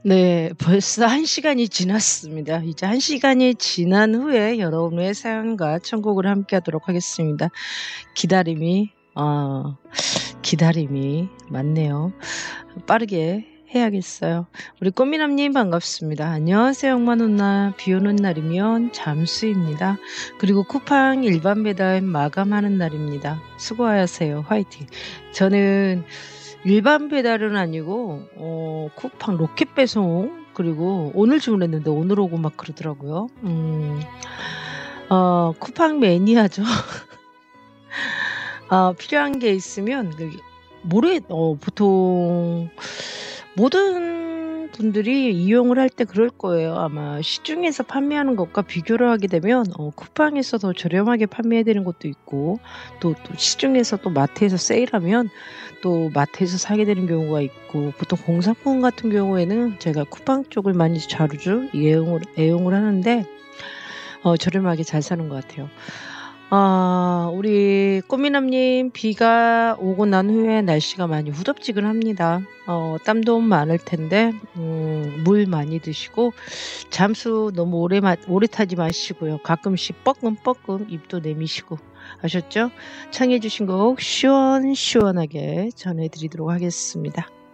네. 벌써 1 시간이 지났습니다. 이제 1 시간이 지난 후에 여러분의 사연과 천곡을 함께하도록 하겠습니다. 기다림이 기다림이 많네요. 빠르게 해야겠어요. 우리 꽃미남님 반갑습니다. 안녕하세요. 엉마 누나. 비 오는 날이면 잠수입니다. 그리고 쿠팡 일반 배달 마감하는 날입니다. 수고하세요. 화이팅. 저는 일반 배달은 아니고 쿠팡 로켓 배송, 그리고 오늘 주문했는데 오늘 오고 막 그러더라고요. 쿠팡 매니아죠. 필요한 게 있으면 보통 모든 분들이 이용을 할 때 그럴 거예요. 아마 시중에서 판매하는 것과 비교를 하게 되면 쿠팡에서 더 저렴하게 판매해야 되는 것도 있고, 또 시중에서 또 마트에서 세일하면 또 마트에서 사게 되는 경우가 있고, 보통 공산품 같은 경우에는 제가 쿠팡 쪽을 많이 자주 애용을 하는데 저렴하게 잘 사는 것 같아요. 우리 꽃미남님, 비가 오고 난 후에 날씨가 많이 후덥지근합니다. 땀도 많을 텐데 물 많이 드시고 잠수 너무 오래 타지 마시고요. 가끔씩 뻐끔뻐끔 입도 내미시고, 아셨죠? 청해 주신 곡 시원시원하게 전해 드리도록 하겠습니다.